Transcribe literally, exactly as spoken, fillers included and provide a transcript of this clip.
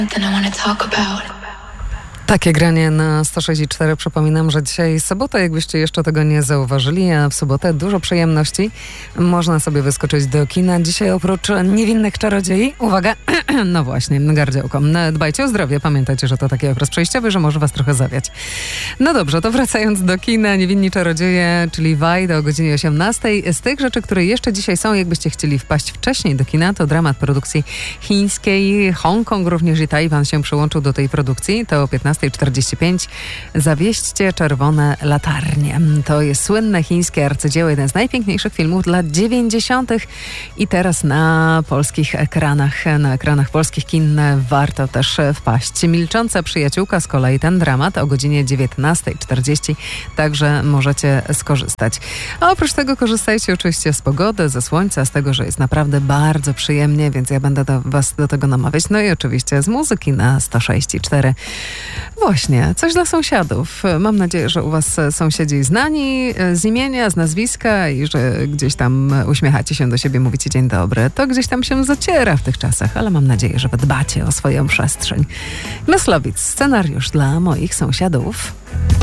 Takie granie na sto sześć i cztery. Przypominam, że dzisiaj sobota, jakbyście jeszcze tego nie zauważyli, a w sobotę dużo przyjemności. Można sobie wyskoczyć do kina. Dzisiaj oprócz niewinnych czarodziei, uwaga, no właśnie, gardziołko. Dbajcie o zdrowie, pamiętajcie, że to taki okres przejściowy, że może was trochę zawiać. No dobrze, to wracając do kina, Niewinni czarodzieje, czyli Wajda o godzinie osiemnastej. Z tych rzeczy, które jeszcze dzisiaj są, jakbyście chcieli wpaść wcześniej do kina, to dramat produkcji chińskiej. Hongkong, również i Tajwan się przyłączył do tej produkcji. To o piętnasta czterdzieści pięć. Zawieźcie czerwone latarnie. To jest słynne chińskie arcydzieło, jeden z najpiękniejszych filmów lat dziewięćdziesiątych i teraz na polskich ekranach, na ekranach polskich kin warto też wpaść. Milcząca przyjaciółka, z kolei ten dramat o godzinie dziewiętnasta czterdzieści, także możecie skorzystać. A oprócz tego korzystajcie oczywiście z pogody, ze słońca, z tego, że jest naprawdę bardzo przyjemnie, więc ja będę do was do tego namawiać. No i oczywiście z muzyki na sto sześć i cztery. Właśnie, coś dla sąsiadów. Mam nadzieję, że u was sąsiedzi znani z imienia, z nazwiska i że gdzieś tam uśmiechacie się do siebie, mówicie dzień dobry. To gdzieś tam się zaciera w tych czasach, ale mam nadzieję, że wy dbacie o swoją przestrzeń. Myslowic, scenariusz dla moich sąsiadów.